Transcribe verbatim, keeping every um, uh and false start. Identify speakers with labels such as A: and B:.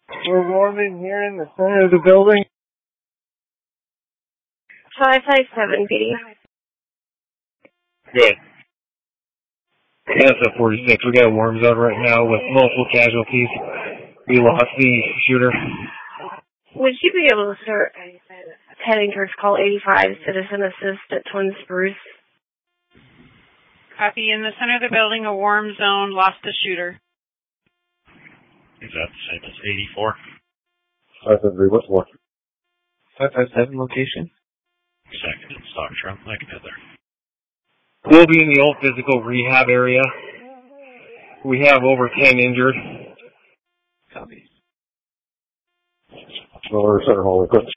A: We're warming here in the center of the building.
B: five five seven, P D.
A: Good. That's a forty-six. We got a warm zone right now with multiple casualties. We lost the shooter.
B: Would you be able to start heading towards call eighty-five, citizen assist at Twin Spruce?
C: Copy. In the center of the building, a warm zone, lost the shooter.
D: Is that the same as eighty-four?
A: five five three, what's more? five five seven location?
D: Second in stock trunk, like another.
A: We'll be in the old physical rehab area. We have over ten injured. Copy. Well, we're center hall equipped.